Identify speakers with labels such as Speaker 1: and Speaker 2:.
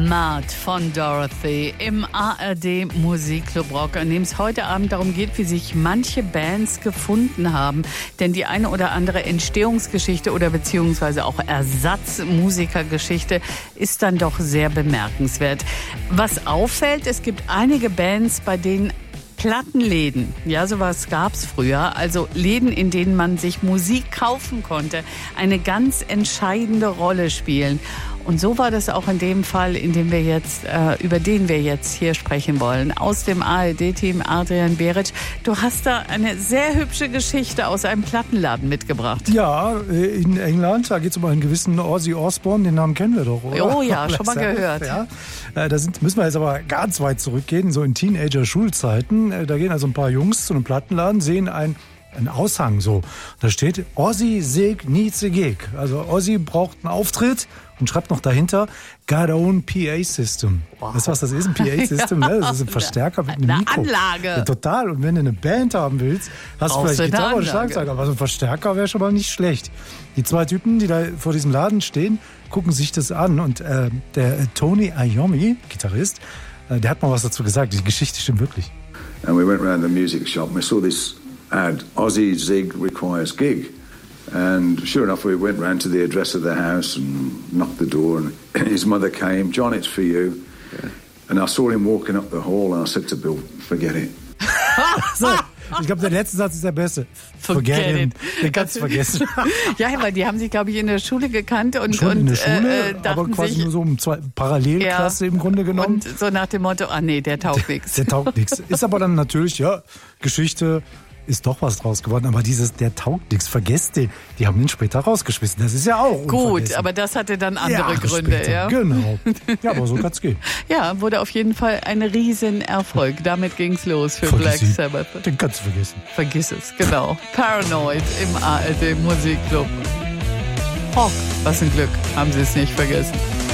Speaker 1: Mad von Dorothy im ARD Musikclub Rock, an dem es heute Abend darum geht, wie sich manche Bands gefunden haben. Denn die eine oder andere Entstehungsgeschichte oder beziehungsweise auch Ersatzmusikergeschichte ist dann doch sehr bemerkenswert. Was auffällt, es gibt einige Bands, bei denen Plattenläden, ja, sowas gab's früher, also Läden, in denen man sich Musik kaufen konnte, eine ganz entscheidende Rolle spielen. Und so war das auch in dem Fall, in dem wir jetzt, über den wir jetzt hier sprechen wollen. Aus dem ARD-Team Adrian Beric. Du hast da eine sehr hübsche Geschichte aus einem Plattenladen mitgebracht.
Speaker 2: Ja, in England, da geht es um einen gewissen Ozzy Osbourne, den Namen kennen wir doch, oder?
Speaker 1: Oh ja, schon mal gehört.
Speaker 2: Ja. Da müssen wir jetzt aber ganz weit zurückgehen, so in Teenager-Schulzeiten. Da gehen also ein paar Jungs zu einem Plattenladen, sehen einen Aushang so. Da steht, Ozzy Sig needs a gig. Also Ozzy braucht einen Auftritt und schreibt noch dahinter, got own PA System. Wow. Weißt du, was das ist? Ein PA System? Ne? Das ist ein Verstärker mit einem Mikro.
Speaker 1: Anlage.
Speaker 2: Ja, total. Und wenn du eine Band haben willst, hast du vielleicht Gitarre oder Schlagzeug, aber so ein Verstärker wäre schon mal nicht schlecht. Die zwei Typen, die da vor diesem Laden stehen, gucken sich das an. Und der Tony Iommi, Gitarrist, der hat mal was dazu gesagt. Die Geschichte stimmt wirklich.
Speaker 3: And we went around the music shop and we saw this ad, Ozzy Zig requires gig. And sure enough, we went round to the address of the house and knocked the door, and his mother came. John, it's for you. Yeah. And I saw him walking up the hall, and I said to Bill, forget it.
Speaker 2: So, ich glaube, der letzte Satz ist der beste. Forget it. Den kannst du vergessen.
Speaker 1: Ja, weil die haben sich, glaube ich, in der Schule gekannt und
Speaker 2: in der Schule, aber quasi sich, nur so um zwei Parallelklasse im Grunde genommen.
Speaker 1: Und so nach dem Motto, nee, der taugt nichts.
Speaker 2: Der taugt nichts. Ist aber dann natürlich, ja, Geschichte. Ist doch was draus geworden, aber der taugt nichts, vergesst den. Die haben ihn später rausgeschmissen. Das ist ja auch
Speaker 1: gut, aber das hatte dann andere Gründe.
Speaker 2: Später.
Speaker 1: Ja?
Speaker 2: Genau. Ja, aber so kann's gehen.
Speaker 1: Ja, wurde auf jeden Fall ein Riesenerfolg. Damit ging's los für Black Sabbath.
Speaker 2: Den kannst du vergessen.
Speaker 1: Vergiss es, genau. Paranoid im ARD Musikclub. Oh, was ein Glück, haben sie es nicht vergessen.